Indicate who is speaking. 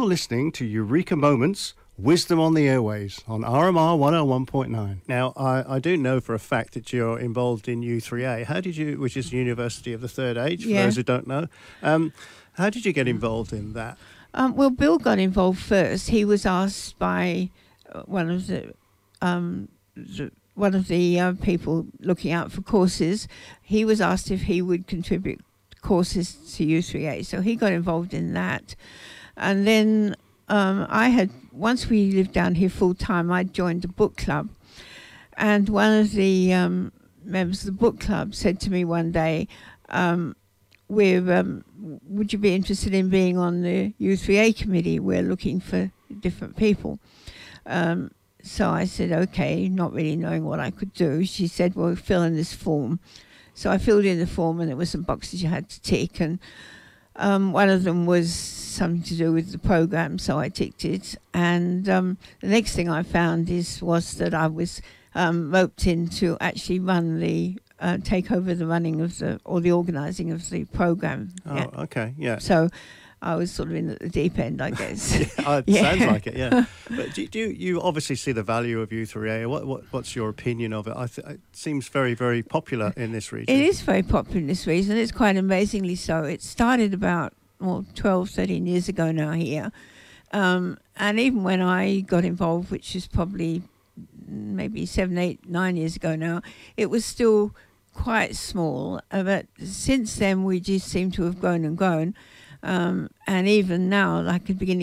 Speaker 1: You're listening to Eureka Moments, Wisdom on the Airways on RMR 101.9. Now, I do know for a fact that you're involved in U3A. Which is the University of the Third Age, for those who don't know. How did you get involved in that?
Speaker 2: Well, Bill got involved first. He was asked by one of the people looking out for courses. He was asked if he would contribute courses to U3A, so he got involved in that. And then once we lived down here full time, I joined a book club, and one of the members of the book club said to me one day, would you be interested in being on the U3A committee? We're looking for different people. So I said, okay, not really knowing what I could do. She said, well, fill in this form. So I filled in the form, and there were some boxes you had to tick. And one of them was something to do with the program, so I ticked it. And the next thing I found was that I was roped in to actually run take over the running of the organising of the program.
Speaker 1: Oh, okay, yeah.
Speaker 2: So I was sort of in at the deep end, I guess.
Speaker 1: Sounds like it, yeah. But do you obviously see the value of U3A? What's your opinion of it? It seems very, very popular in this region.
Speaker 2: It is very popular in this region. It's quite amazingly so. It started about 12, 13 years ago now here. And even when I got involved, which is probably maybe 7, 8, 9 years ago now, it was still quite small. But since then, we just seem to have grown and grown. And even now, like at the beginning